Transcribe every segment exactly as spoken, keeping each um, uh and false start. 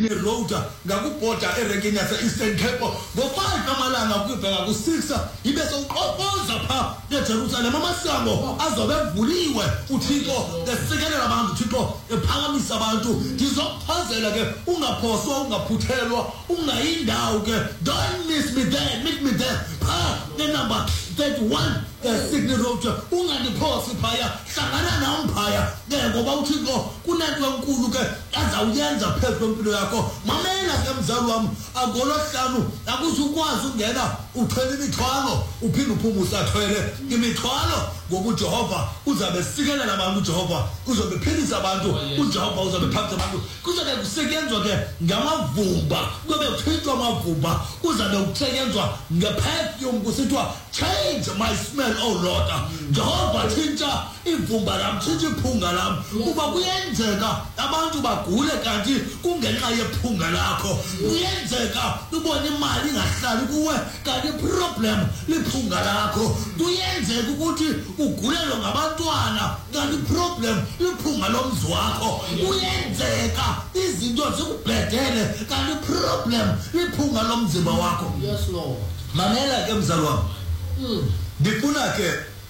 Sydney Road ngakubhoda erenkini yase Eastern Cape ngo-five amalanga ukubheka ku-six ibe sewuqoqoza pha eJerusalem amasango azobe evuliwe uThixo esikelela abantu uThixo ephakamisa abantu ndizokuchazela ke ungaphoswa ungaphuthelwa ungayindawo ke don't miss me there meet me there pha the number thirty-one Sydney Road ungandiphosi phaya hlangana nawo phaya ke ngoba uThixo kunento enkulu ke azawuyenza phezu kwempilo yakho mamela ke mzali wami angolohlanu akuzukwazi ungena uthwele imithwalo uphinde uphume usathwele imithwalo ngoba uJehova uzabe sikelela abantu uJehova uzobe philisa abantu uJehova uzabe phambi abantu kuzobe kusetyenzwa ke ngamavumba kube kuthixwa amavumba uzabe kusetyenzwa ngeperfume kusithiwa change my smell oh Lord Jehova thinta ivumba lam thinta iphunga lam kuba kuyenzeka abantu bagule kanti kungenxa yephunga lakho kuyenzeka ubone imali ingahlali kuwe kanti problem liphunga lakho kuyenzeka ukuthi ugulelwe ngabantwana kanti problem liphunga lomzi wakho kuyenzeka izinto zikubhedele kanti problem liphunga lomzimba wakho. Yes Lord. Mamela ke mzali wami ndifuna ke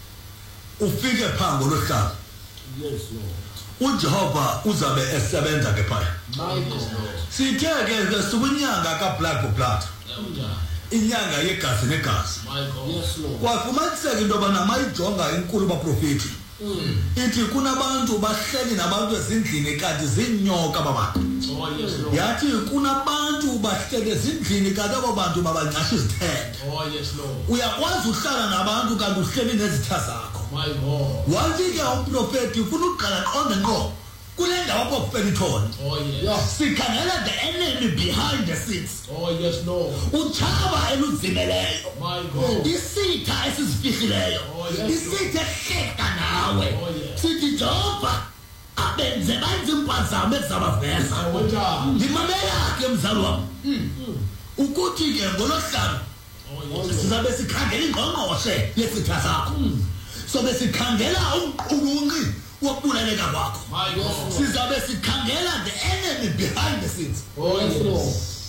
ufike phango lohlala. Yes Lord. uJehova uzabe esebenza ke phaya. My God. Sithe ke sukunyanga ka blood for blood. Inyanga yegazi negazi. My God. Yes Lord. Kwafumaniseka into bana mayijonga inkulu baprofeti. Ithi kunabantu bahleli nabantu ezindlini kanti zinyoka baba. Oh yes Lord. Yathi kunabantu bahleli ezindlini kanti abo bantu babancasha izithende. Oh yes Lord. Uyakwazi uhlala nabantu kanti uhleli nezitha zakho. My God. Wathi ke umprofeti ufuna uqala qonde ngqo kule ndawo okufela ithona. Oh yes. Sikhangela the enemy behind the scenes. Oh yes Lord. Uchaba eluzimeleyo. My God. Isitha esisifihileyo. Isitha ehleka nawe. Sithi Jehova abenze banze impazamo ezabaveza. Ngimamela ke mzali wami. Ukuthi ke ngolohlanu sizabe sikhangela ingqongqoshe yesitha sakho. Sobe sikhangela umqulunqi wokubuleleka kwakho. Sizabe sikhangela the enemy behind the scenes. Oh yes Lord.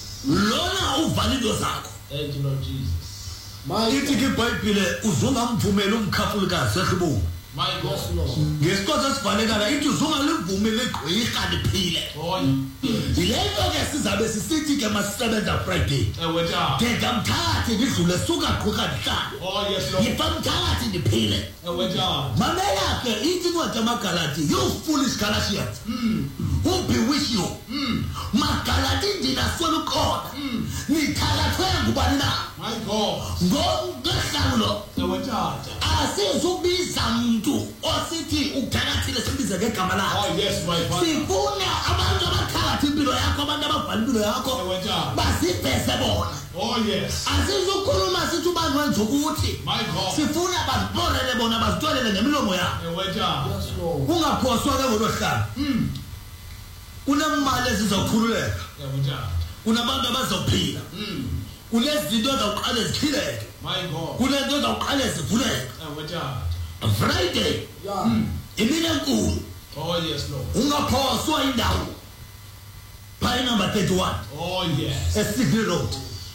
Lona uvalido zakho. Thank you Lord Jesus. My ithi ke iBhayibhile uzungamvumela umkhafulikazi ehlubungu. My God Lord. Ngesikhathi sivalekala ithi uzungalivumela igqwirha liphile. Oh yilento ke sizabe sisithi ke masisebenza Friday. Ewetha. Ngeke mthathe ngidlule suka qhuka ndihlala. Oh yes Lord. Ngifamthathe ndiphile. Ewetha. Mamela ke ithi incwadi yamaGalati you foolish Galatians. Mm. Who bewitch you? Mm. Magalati ndina solukhona. Mm. Nithalathwe ngubani na? My God. Ngokuhlalo. Ewetha. Asizubiza umuntu osithi ukuthakathile sibize ngegama lakhe. Oh yes my Father. Sifuna abantu abathakathi impilo yakho abantu abavala impilo yakho. Ewetha. Basiveze bona. Oh yes. Asizukhuluma sithi ubani wenza ukuthi. My God. Sifuna bazibonele bona bazitwelele ngemilomo yabo. Ewetha. Yes Lord. Ungaphoswa ke ngolohlanu. Mm. Kunemali ezizokhululeka. Ewetha. Kunabantu abazophila. Mm. Kunezinto ezawuqala ziphileke. My God. Kunento ezawuqala zivuleke. Ewetha. Friday. Yeah. Imini enkulu. Oh yes Lord. Ungaphoswa indawo. Phay number thirty-one. Oh yes. eSydney Road.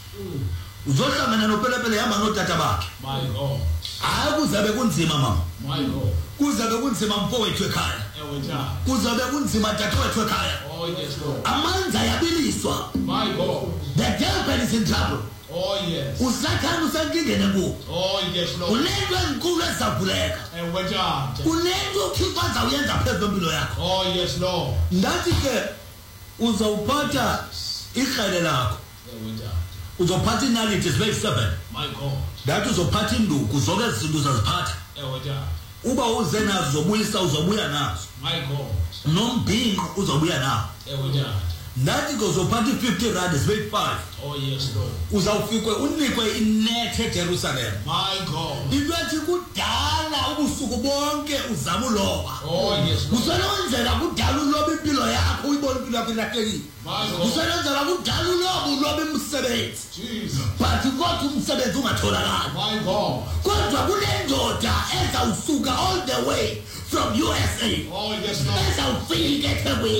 Uzohlangana nopelepele yama notata bakhe. My God. Hayi kuzabe kunzima mama. My God. Kuzabe kunzima mfowethu ekhaya. Ewetha. Kuzabe kunzima dadewethu ekhaya. Oh yes Lord. Amanzi ayabiliswa. My God. The devil is in trouble. Oh yes. Usathana usankingene kuwo. Oh yes Lord. Unento enkulu ezavuleka. Ewetha. Unento uThixo azawuyenza phezu kwempilo yakho. Oh yes Lord. Ndathi ke uzawuphatha ikhale lakho. Ewetha. Uzophatha inaliti zibe seven. My God. Ndathi uzophatha induku zonke izinto uzaziphatha. Ewetha. Uba uze nazo uzobuyisa uzobuya nazo. My God. Nombhinqo uzobuya nawo. Ewetha. Ndathi ke uzophatha fifty rand zibe five. Oh yes Lord. Uzawufikwe unikwe inethe eJerusalem. My God. Into ethi kudala ubusuku bonke uzama uloba. Oh yes Lord. Usenenzela kudala uloba impilo yakho uyibona impilo yakho ilahlekile. My God. Usenenzela kudala uloba uloba umsebenzi. Jesus. But kodwa umsebenzi ungatholakala. My God. Kodwa kunendoda ezawusuka all the way from U S A. Oh yes Lord. Ezawufika eThekwini.